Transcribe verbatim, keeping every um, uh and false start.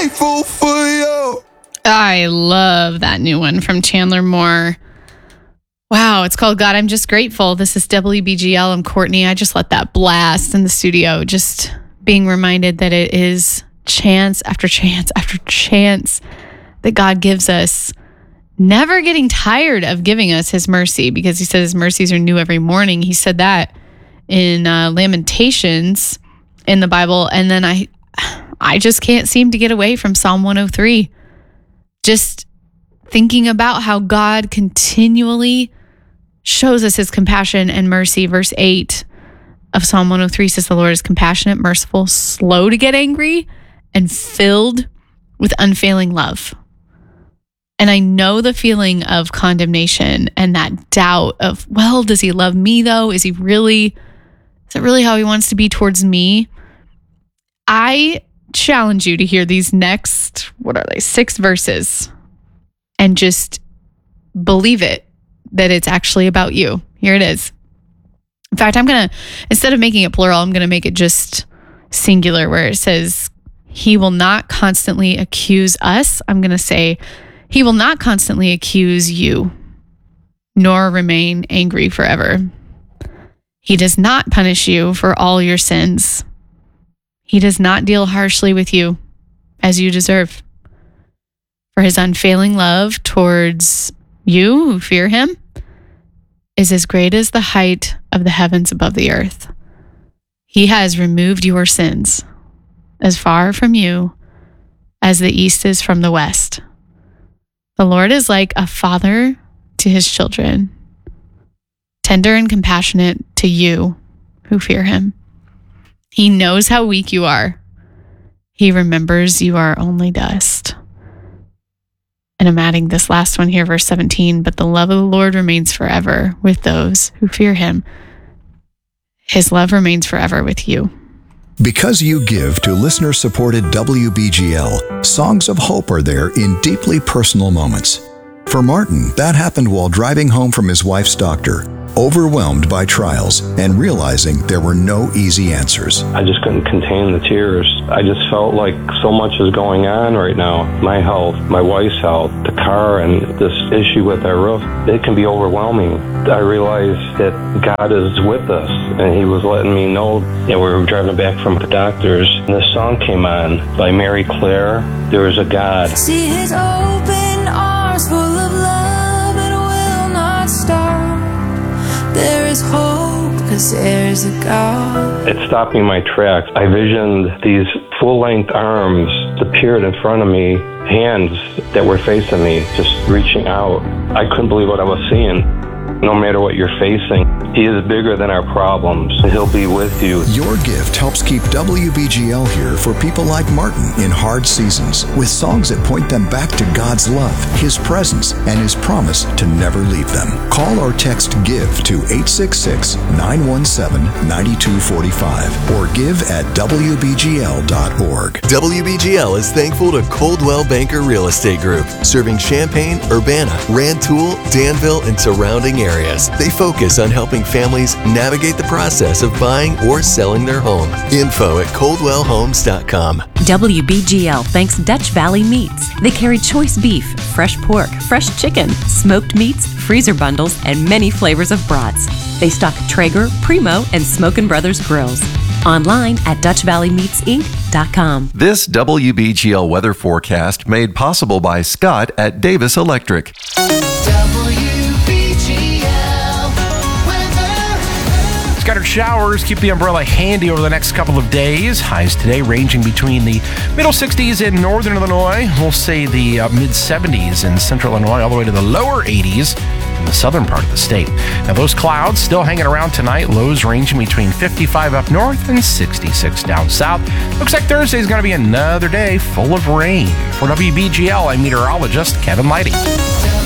Grateful for you. I love that new one from Chandler Moore. Wow, it's called God, I'm Just Grateful. This is W B G L. I'm Courtney. I just let that blast in the studio, just being reminded that it is chance after chance after chance that God gives us, never getting tired of giving us his mercy, because he said his mercies are new every morning. He said that in uh, Lamentations in the Bible. And then I, I just can't seem to get away from Psalm one oh three. Just thinking about how God continually shows us his compassion and mercy. Verse eight of Psalm one oh three says, the Lord is compassionate, merciful, slow to get angry, and filled with unfailing love. And I know the feeling of condemnation and that doubt of, well, does he love me though? Is he really, is it really how he wants to be towards me? I challenge you to hear these next, what are they, six verses, and just believe it, that it's actually about you. Here it is. In fact, I'm going to, instead of making it plural, I'm going to make it just singular, where it says, he will not constantly accuse us. I'm going to say, he will not constantly accuse you, nor remain angry forever. He does not punish you for all your sins. He does not deal harshly with you as you deserve. For his unfailing love towards you who fear him is as great as the height of the heavens above the earth. He has removed your sins as far from you as the east is from the west. The Lord is like a father to his children, tender and compassionate to you who fear him. He knows how weak you are. He remembers you are only dust. And I'm adding this last one here, verse seventeen, but the love of the Lord remains forever with those who fear him. His love remains forever with you. Because you give to listener-supported W B G L, songs of hope are there in deeply personal moments. For Martin, that happened while driving home from his wife's doctor, overwhelmed by trials and realizing there were no easy answers. I just couldn't contain the tears. I just felt like so much is going on right now. My health, my wife's health, the car, and this issue with our roof, it can be overwhelming. I realized that God is with us, and he was letting me know that we were driving back from the doctors, and this song came on by Mary Claire, There Is a God. See his open arms full of love, it will not stop. There is hope, because there's a God. It stopped me in my tracks. I visioned these full-length arms appeared in front of me, hands that were facing me, just reaching out. I couldn't believe what I was seeing. No matter what you're facing, he is bigger than our problems. He'll be with you. Your gift helps keep W B G L here for people like Martin in hard seasons, with songs that point them back to God's love, his presence, and his promise to never leave them. Call or text GIVE to eight six six, nine one seven, nine two four five or give at W B G L dot org. W B G L is thankful to Coldwell Banker Real Estate Group, serving Champaign, Urbana, Rantoul, Danville, and surrounding areas. They focus on helping families navigate the process of buying or selling their home. Info at coldwell homes dot com. W B G L thanks Dutch Valley Meats. They carry choice beef, fresh pork, fresh chicken, smoked meats, freezer bundles, and many flavors of brats. They stock Traeger, Primo, and Smokin' Brothers grills. Online at dutch valley meats inc dot com. This W B G L weather forecast made possible by Scott at Davis Electric. Scattered showers. Keep the umbrella handy over the next couple of days. Highs today ranging between the middle sixties in northern Illinois. We'll say the uh, mid seventies in central Illinois, all the way to the lower eighties in the southern part of the state. Now those clouds still hanging around tonight. Lows ranging between fifty-five up north and sixty-six down south. Looks like Thursday is going to be another day full of rain. For W B G L, I'm meteorologist Kevin Lighty.